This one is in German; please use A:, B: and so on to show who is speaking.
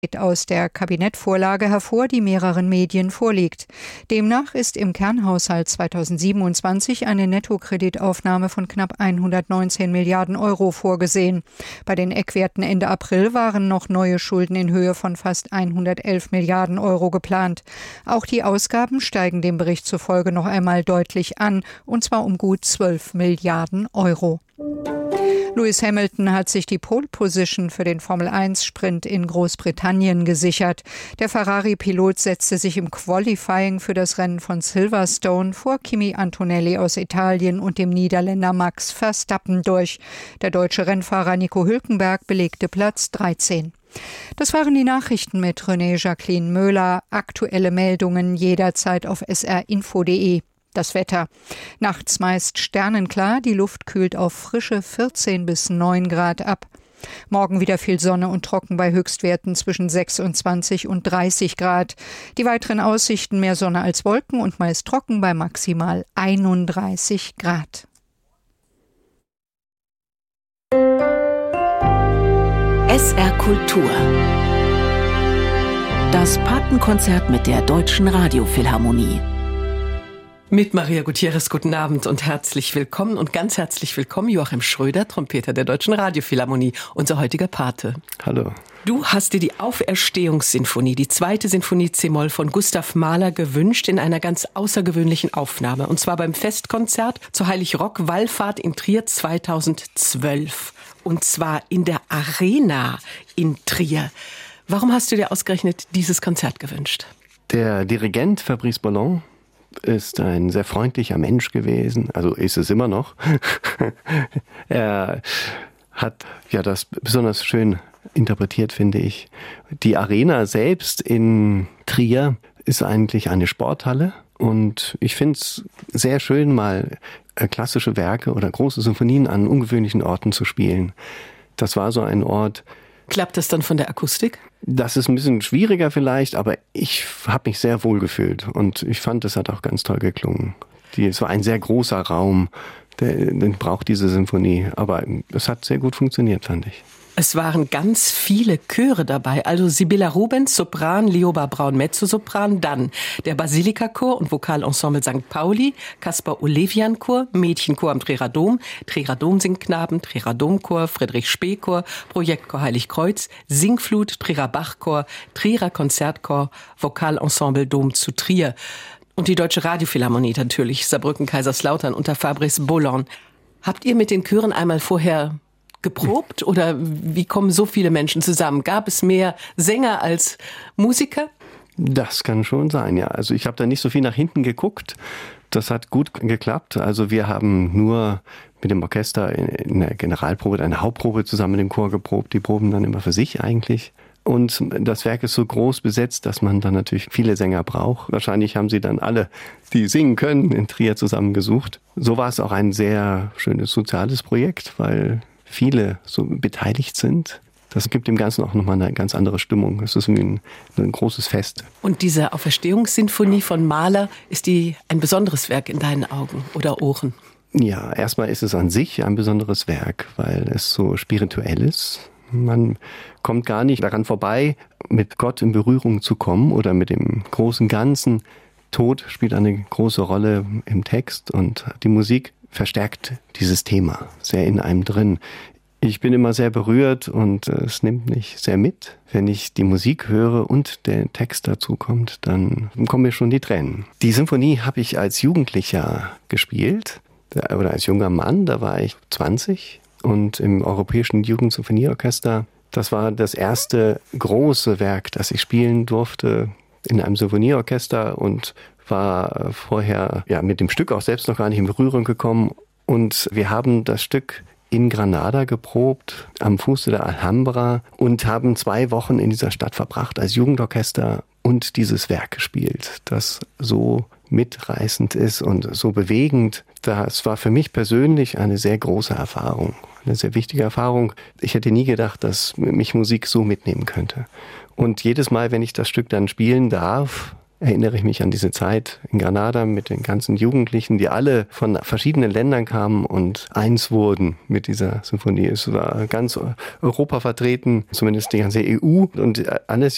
A: aus der Kabinettvorlage hervor, die mehreren Medien vorliegt. Demnach ist im Kernhaushalt 2027 eine Nettokreditaufnahme von knapp 119 Milliarden Euro vorgesehen. Bei den Eckwerten Ende April waren noch neue Schulden in Höhe von fast 111 Milliarden Euro geplant. Auch die Ausgaben steigen dem Bericht zufolge noch einmal deutlich an, und zwar um gut 12 Milliarden Euro. Lewis Hamilton hat sich die Pole Position für den Formel-1-Sprint in Großbritannien gesichert. Der Ferrari-Pilot setzte sich im Qualifying für das Rennen von Silverstone vor Kimi Antonelli aus Italien und dem Niederländer Max Verstappen durch. Der deutsche Rennfahrer Nico Hülkenberg belegte Platz 13. Das waren die Nachrichten mit René Jacqueline Möhler. Aktuelle Meldungen jederzeit auf srinfo.de. Das Wetter. Nachts meist sternenklar, die Luft kühlt auf frische 14 bis 9 Grad ab. Morgen wieder viel Sonne und trocken bei Höchstwerten zwischen 26 und 30 Grad. Die weiteren Aussichten: mehr Sonne als Wolken und meist trocken bei maximal 31 Grad.
B: SR Kultur. Das Patenkonzert mit der Deutschen Radiophilharmonie.
C: Mit Maria Gutierrez, guten Abend und herzlich willkommen und ganz herzlich willkommen Joachim Schröder, Trompeter der Deutschen Radiophilharmonie, unser heutiger Pate.
D: Hallo.
C: Du hast dir die Auferstehungssinfonie, die 2. Sinfonie C-Moll von Gustav Mahler gewünscht in einer ganz außergewöhnlichen Aufnahme. Und zwar beim Festkonzert zur Heilig-Rock-Wallfahrt in Trier 2012. Und zwar in der Arena in Trier. Warum hast du dir ausgerechnet dieses Konzert gewünscht?
D: Der Dirigent Fabrice Bollon ist ein sehr freundlicher Mensch gewesen, also ist es immer noch. Er hat ja das besonders schön interpretiert, finde ich. Die Arena selbst in Trier ist eigentlich eine Sporthalle und ich finde es sehr schön, mal klassische Werke oder große Symphonien an ungewöhnlichen Orten zu spielen. Das war so ein Ort.
C: Klappt das dann von der Akustik?
D: Das ist ein bisschen schwieriger vielleicht, aber ich habe mich sehr wohl gefühlt und ich fand, es hat auch ganz toll geklungen. Es war ein sehr großer Raum, den braucht diese Sinfonie, aber es hat sehr gut funktioniert, fand ich.
C: Es waren ganz viele Chöre dabei, also Sibylla Rubens, Sopran, Lioba Braun, Mezzosopran, dann der Basilika-Chor und Vokalensemble St. Pauli, Caspar Olevian-Chor, Mädchenchor am Trierer Dom, Trierer Domsingknaben, Trierer Domchor, Friedrich-Spee-Chor, Projektchor Heiligkreuz, Singflut, Trierer Bachchor, Trierer Konzertchor, Vokalensemble Dom zu Trier und die Deutsche Radiophilharmonie natürlich, Saarbrücken-Kaiserslautern unter Fabrice Bollon. Habt ihr mit den Chören einmal vorher geprobt oder wie kommen so viele Menschen zusammen? Gab es mehr Sänger als Musiker?
D: Das kann schon sein, ja. Also ich habe da nicht so viel nach hinten geguckt. Das hat gut geklappt. Also wir haben nur mit dem Orchester in der Generalprobe, eine Hauptprobe zusammen mit dem Chor geprobt. Die proben dann immer für sich eigentlich. Und das Werk ist so groß besetzt, dass man dann natürlich viele Sänger braucht. Wahrscheinlich haben sie dann alle, die singen können, in Trier zusammengesucht. So war es auch ein sehr schönes soziales Projekt, weil viele so beteiligt sind. Das gibt dem Ganzen auch nochmal eine ganz andere Stimmung. Es ist wie ein großes Fest.
C: Und diese Auferstehungssinfonie von Mahler, ist die ein besonderes Werk in deinen Augen oder Ohren?
D: Ja, erstmal ist es an sich ein besonderes Werk, weil es so spirituell ist. Man kommt gar nicht daran vorbei, mit Gott in Berührung zu kommen oder mit dem großen Ganzen. Tod spielt eine große Rolle im Text und die Musik verstärkt dieses Thema sehr in einem drin. Ich bin immer sehr berührt und es nimmt mich sehr mit. Wenn ich die Musik höre und der Text dazu kommt, dann kommen mir schon die Tränen. Die Symphonie habe ich als Jugendlicher gespielt oder als junger Mann, da war ich 20 und im Europäischen Jugendsymphonieorchester. Das war das erste große Werk, das ich spielen durfte in einem Symphonieorchester und war vorher mit dem Stück auch selbst noch gar nicht in Berührung gekommen. Und wir haben das Stück in Granada geprobt, am Fuße der Alhambra und haben 2 Wochen in dieser Stadt verbracht als Jugendorchester und dieses Werk gespielt, das so mitreißend ist und so bewegend. Das war für mich persönlich eine sehr große Erfahrung, eine sehr wichtige Erfahrung. Ich hätte nie gedacht, dass mich Musik so mitnehmen könnte. Und jedes Mal, wenn ich das Stück dann spielen darf, erinnere ich mich an diese Zeit in Granada mit den ganzen Jugendlichen, die alle von verschiedenen Ländern kamen und eins wurden mit dieser Symphonie. Es war ganz Europa vertreten, zumindest die ganze EU und alles